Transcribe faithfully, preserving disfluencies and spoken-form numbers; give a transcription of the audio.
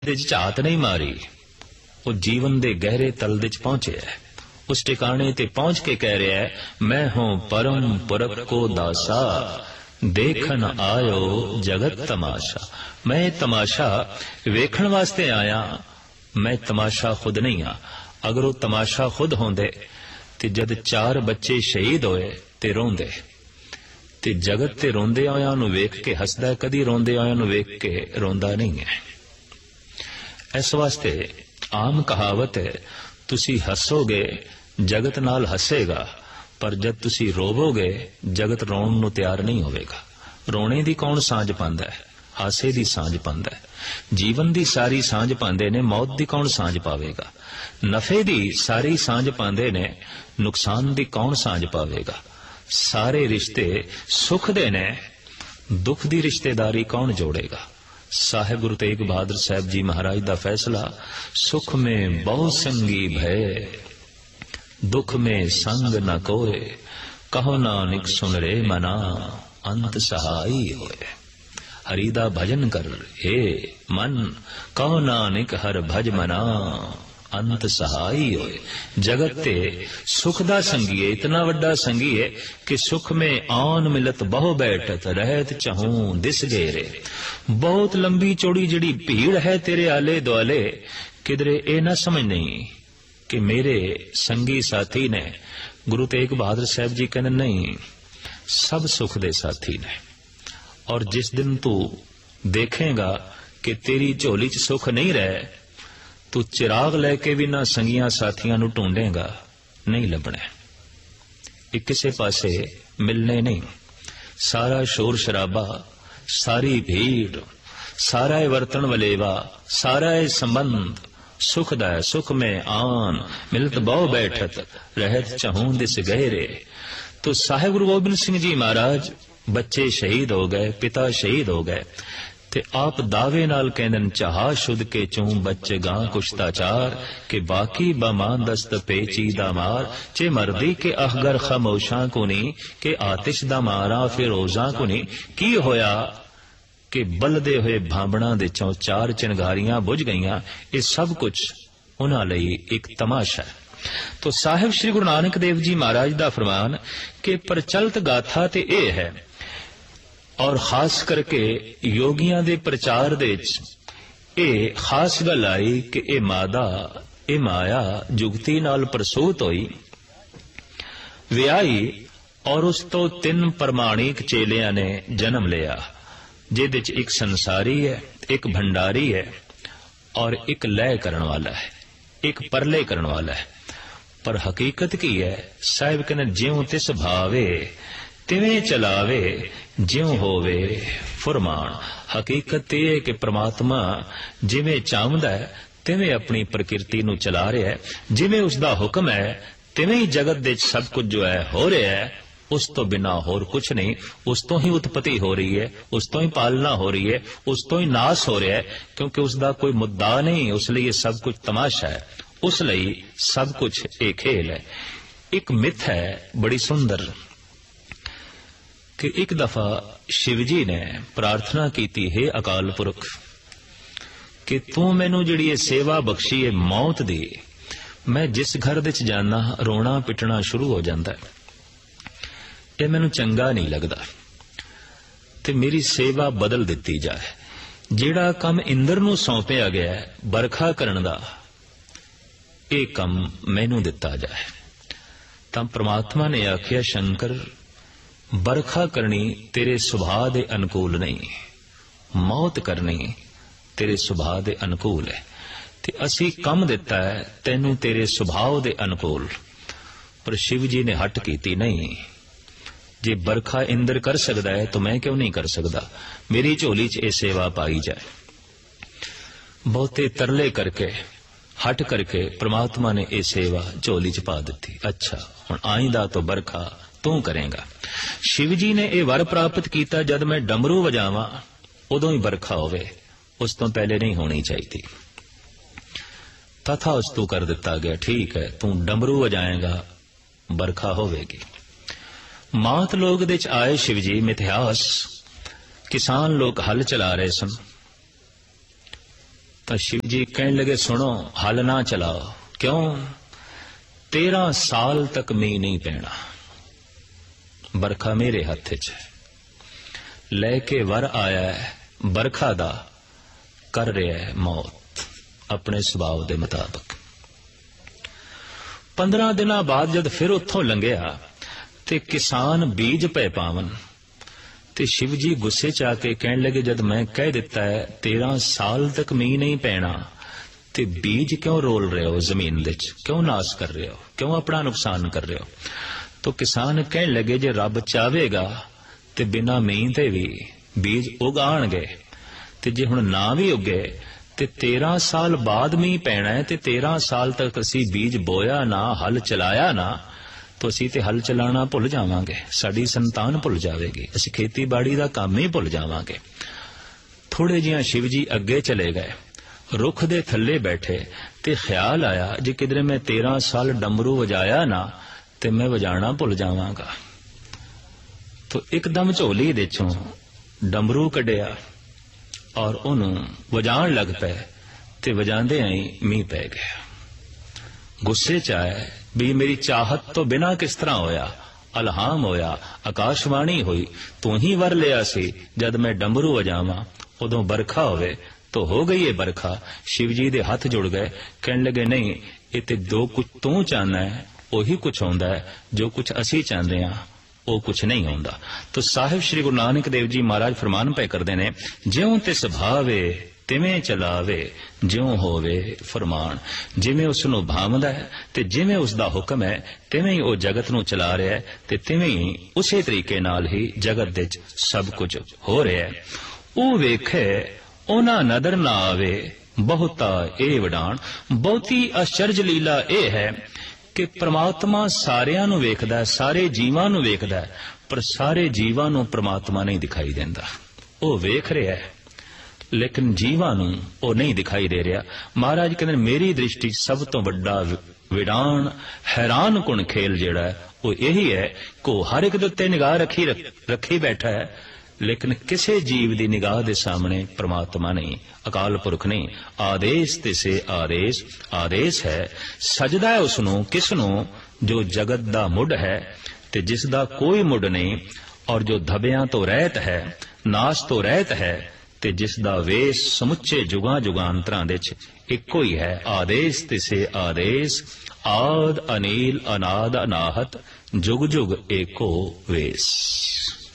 ਦੇ ਝਾਤ ਨਹੀਂ ਮਾਰੀ, ਉਹ ਜੀਵਨ ਦੇ ਗਹਿਰੇ ਤਲ ਵਿੱਚ ਪਹੁੰਚਿਆ, ਉਸ ਟਿਕਾਣੇ ਤੇ ਪਹੁੰਚ ਕੇ ਕਹਿ ਰਿਹਾ ਹੈ, ਮੈਂ ਹੂੰ ਪਰਮ ਪੁਰਖ ਕੋ ਦਾਸਾ, ਦੇਖਣ ਆਇਓ ਜਗਤ ਤਮਾਸ਼ਾ। ਮੈਂ ਤਮਾਸ਼ਾ ਵੇਖਣ ਵਾਸਤੇ ਆਇਆ, ਮੈਂ ਤਮਾਸ਼ਾ ਖੁਦ ਨਹੀਂ ਆ। ਅਗਰ ਉਹ ਤਮਾਸ਼ਾ ਖੁਦ ਹੁੰਦੇ ਤੇ ਜਦ ਚਾਰ ਬੱਚੇ ਸ਼ਹੀਦ ਹੋਏ ਤੇ ਰੋਂਦੇ, ਤੇ ਜਗਤ ਤੇ ਰੋਂਦੇ ਆਇਆਂ ਨੂੰ ਵੇਖ ਕੇ ਹੱਸਦਾ, ਕਦੀ ਰੋਂਦੇ ਆਇਆਂ ਨੂੰ ਵੇਖ ਕੇ ਰੋਂਦਾ ਨਹੀਂ ਹੈ। ਇਸ ਵਾਸਤੇ ਆਮ ਕਹਾਵਤ ਹੈ, ਤੁਸੀਂ ਹੱਸੋਗੇ ਜਗਤ ਨਾਲ ਹੱਸੇਗਾ, ਪਰ ਜਦ ਤੁਸੀਂ ਰੋਵੋਗੇ ਜਗਤ ਰੋਣ ਨੂੰ ਤਿਆਰ ਨਹੀਂ ਹੋਵੇਗਾ। ਰੋਣੇ ਦੀ ਕੌਣ ਸਾਂਝ ਪਾਉਂਦਾ ਹੈ? ਹਾਸੇ ਦੀ ਸਾਂਝ ਪਾਉਂਦਾ ਹੈ। ਜੀਵਨ ਦੀ ਸਾਰੀ ਸਾਂਝ ਪਾਉਂਦੇ ਨੇ, ਮੌਤ ਦੀ ਕੌਣ ਸਾਂਝ ਪਾਵੇਗਾ? ਨਫੇ ਦੀ ਸਾਰੀ ਸਾਂਝ ਪਾਉਂਦੇ ਨੇ, ਨੁਕਸਾਨ ਦੀ ਕੌਣ ਸਾਂਝ ਪਾਵੇਗਾ? ਸਾਰੇ ਰਿਸ਼ਤੇ ਸੁਖ ਦੇ ਨੇ, ਦੁੱਖ ਦੀ ਰਿਸ਼ਤੇਦਾਰੀ ਕੌਣ ਜੋੜੇਗਾ? ਸਾਹਿਬ ਗੁਰੂ ਤੇਗ ਬਹਾਦਰ ਸਾਹਿਬ ਜੀ ਮਹਾਰਾਜ ਦਾ ਫੈਸਲਾ, ਸੁਖ ਮੇਂ ਬਹੁ ਸੰਗੀ ਭਏ, ਦੁੱਖ ਮੇਂ ਸੰਗ ਨ ਕੋਏ, ਕਹੋ ਨਾਨਕ ਸੁਨ ਰੇ ਮਨਾ, ਅੰਤ ਸਹਾਈ ਹੋਏ। ਹਰੀ ਦਾ ਭਜਨ ਕਰ ਏ ਮਨ, ਕਹੋ ਨਾਨਕ ਹਰ ਭਜ ਮਨਾ, ਅੰਤ ਸਹਾਈ ਹੋਏ। ਜਗਤ ਤੇ ਸੁਖ ਦਾ ਸੰਗੀ ਹੈ, ਇਤਨਾ ਵੱਡਾ ਸੰਗੀ ਹੈ ਕਿ ਸੁਖ ਮੇਂ ਆਨ ਮਿਲਤ ਬਹੁ ਬੈਠਤ, ਰਹਿਤ ਚਾਹੂੰ ਦਿਸ ਗੇਰੇ। ਬਹੁਤ ਲੰਬੀ ਚੌੜੀ ਜਿਹੜੀ ਭੀੜ ਹੈ ਤੇਰੇ ਆਲੇ ਦੁਆਲੇ, ਕਿਧਰੇ ਇਹ ਨਾ ਸਮਝ ਨਹੀਂ ਕਿ ਮੇਰੇ ਸੰਗੀ ਸਾਥੀ ਨੇ। ਗੁਰੂ ਤੇਗ ਬਹਾਦਰ ਸਾਹਿਬ ਜੀ ਕਹਿੰਦੇ ਨਹੀਂ, ਸਭ ਸੁਖ ਦੇ ਸਾਥੀ ਨੇ। ਔਰ ਜਿਸ ਦਿਨ ਤੂੰ ਦੇਖੇਗਾ ਕਿ ਤੇਰੀ ਝੋਲੀ 'ਚ ਸੁਖ ਨਹੀਂ ਰਹਿ, ਤੂੰ ਚਿਰਾਗ ਲੈ ਕੇ ਵੀ ਨਾ ਸੰਗੀਆਂ ਸਾਥੀਆਂ ਨੂੰ ਢੂੰਡੇਗਾ, ਨਹੀਂ ਲੱਭਣਾ। ਇਹ ਕਿਸੇ ਪਾਸੇ ਮਿਲਣੇ ਨਹੀਂ। ਸਾਰਾ ਸ਼ੋਰ ਸ਼ਰਾਬਾ, ਸਾਰੀ ਭੀੜ, ਸਾਰਾ ਇਹ ਵਰਤਣ ਵਲੇਵਾ, ਸਾਰਾ ਇਹ ਸੰਬੰਧ ਸੁਖ ਦਾ ਹੈ। ਸੁਖ ਮੇਂ ਆਨ ਮਿਲਤ ਬਹੁ ਬੈਠਤ, ਰਹਿਤ ਚਾਹੂੰ ਦਿਸ ਗਹਿਰੇ। तो साहिब गुरु गोबिंद सिंह जी महाराज बच्चे शहीद हो गए, पिता शहीद हो गए, ते आप दावे नाल कहंदन, चाहा शुद्ध के चूं बच्चे गां कुश्ताचार, के बाकी बमान दस्त पेची दा मार, चे मर्दी के अहगर खामोशां को नी, के आतिश दा मारा फिरोजां को नी। की होया कि बलदे हुए भांबणा दे चों चार चिंगारियां बुझ गईयां। ये सब कुछ उन्हां लई एक तमाशा है। तो साहिब श्री गुरु नानक देव जी महाराज दा फरमान कि प्रचलित गाथा ते यह है, और खास करके योगियां दे प्रचार दे ये खास गल आई कि ये मादा ये माया जुगती नाल प्रसूत होई, विआही, और उस तो तीन प्रमाणिक चेलियां ने जन्म लिया, जिहदे च एक संसारी है, एक भंडारी है, और एक लय करने वाला है, एक परले करने वाला है। पर हकीकत की है, साहिब कहने ज्यों तिस भावे तिवें चलावे, ज्यों होवे फुरमान। हकीकत यह है कि परमात्मा जिवें चाहता है तिवें अपनी प्रकृति नूं चला रहा है, जिवें उसका हुक्म है तिवें ही जगत दे सब कुछ जो है हो रहा है। उस तो बिना होर कुछ नहीं, उस तो ही उत्पत्ति हो रही है, उस तो ही पालना हो रही है, उस तो ही नाश हो रहा है, क्योंकि उसका कोई मुद्दा नहीं, उसलिए ये सब कुछ तमाशा है, उस लई सब कुछ एक खेल है। एक मिथ है बड़ी सुंदर कि एक दफा शिवजी ने प्रार्थना की थी, हे अकाल पुरख, कि तू मैनू जिहड़ी ये सेवा बख्शी है मौत दी, मैं जिस घर विच जाना रोना पिटना शुरू हो जाता है, ये मैनू चंगा नहीं लगता, ते मेरी सेवा बदल दिती जाए। जिहड़ा काम इंद्र नूं सौंपिया गया है बरखा करन दा, ये काम मैनू दिता जाए। तां परमात्मा ने आख्या, शंकर बरखा करनी तेरे सुभाव दे अनुकूल नहीं, मौत करनी तेरे सुभाव दे अनुकूल है, ते असी कम दिता है तैनू तेरे सुभाव दे अनुकूल। पर शिव जी ने हट कीती, नहीं, जे बरखा इंद्र कर सकता है तो मैं क्यों नहीं कर सकता, मेरी झोली च ये सेवा पाई जाए। बहुते तरले करके हट करके परमात्मा ने यह सेवा झोली च पा दी। अच्छा हुण आइंदा तो बरखा तू करेगा। शिव जी ने यह वर प्राप्त किया, जद मैं डमरू वजावां उदों ही बरखा होवे, उस तो पहले नहीं होनी चाहिए। तथा उस तू कर दिता गया, ठीक है तू डमरू वजाएगा बरखा होवेगी। मात लोग दे च आए शिव जी, मिथ्यास किसान लोग हल चला रहे सन, तो शिव जी कहने लगे, सुनो, हल ना चलाओ। क्यों? तेरह साल तक मींह नहीं पैना, बरखा मेरे हथ च है। लैके वर आया है बरखा दा, कर रहा है मौत अपने सुभाव के मुताबिक। पंद्रह दिन बाद जद फिर उथों लंघिया ते किसान बीज पै पावन, ते शिव जी गुस्से च आके कहने लगे, जद मैं कह दिता है तेरह साल तक मींह नहीं पैना, ते बीज क्यों रोल रहे हो जमीन दे च, क्यों नाश कर रहे हो, क्यों अपना नुकसान कर रहे हो? तो किसान कहने लगे, जे रब चाहेगा ते बिना मींह ते भी बीज उगाणगे, ते जे हुण ना भी उगे ते तेरह साल बाद मींह पैना है, ते तेरह साल तक असी बीज बोया ना, हल चलाया ना, तो असी ते हल चलाना भुल जावांगे, साडी संतान भुल जाएगी, असी खेतीबाड़ी का काम ही भुल जावांगे। थोड़े जिहा शिव जी अगे चले गए, रुख दे थल्ले बैठे, ते ख्याल आया जे किधरे मैं तेरह साल डमरू वजाया ना ते मैं वजाना भुल जावांगा। तो एकदम झोली दे चों डमरू कढ़िया और उन्होंने वजाण लग पे, ते वजांदे आई मींह पै गया। गुस्से च आए भी मेरी चाहत तो बिना किस तरह होया, अलहाम होया, आकाशवाणी हुई, तू ही वर लिया सी जद मैं डमरू वजावा उदों बरखा होवे, तो हो गई है बरखा। शिव जी दे हाथ जुड़ गए, कहने लगे, नहीं इते जो कुछ तू चाहना है उही कुछ होंदा है, जो कुछ असी चाहते हैं वो कुछ नहीं होंदा। तो साहिब श्री गुरु नानक देव जी महाराज फरमान पे करते ने, ज्यों तिस भावे तिवें चलावे, ज्यों होवे फरमान। जिवें उसनूं भावदा है ते जिवें उसदा हुक्म है, तिवें ही वो जगत नूं चला रहा है, ते तिवें ही उसे तरीके नाल ही जगत दे सब कुछ हो रहा है। वो वेखे ओना नदर ना आवे, बहुता ए वडाण। बहुती आश्चर्य लीला ए है कि परमात्मा सारियां नूं वेखदा है, सारे जीवां नूं वेखदा है, पर सारे जीवां नूं परमात्मा नहीं दिखाई देंदा। वो वेख रहा है लेकिन जीवां नूं वो नहीं दिखाई दे रहा। महाराज कहते मेरी दृष्टि सब तो बड़ा विडाण हैरान कुण खेल जिहड़ा है वो यही है कि हर एक दे उत्ते निगाह रखी रखी बैठा है, लेकिन किसी जीव की निगाह के सामने परमात्मा नहीं, अकाल पुरख नहीं। आदेश तिसे आदेश, आदेश है सजदा है उसनों किसनों, जो जगत दा मुड है ते जिसदा कोई मुड नहीं, और जो धबियां तो रहत है, नाश तो रहत है, ते जिसदा वेश समुचे जुगां जुगांतरां दे च इक्को ही है। आदेश तिसे आदेश, आद अनील अनाद अनाहत, जुग जुग एको वेश।